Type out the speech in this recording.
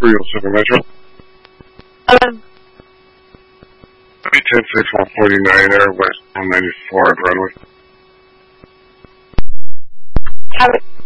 307 Metro. 10-6-149 there, west 194 at Broadway. Have it.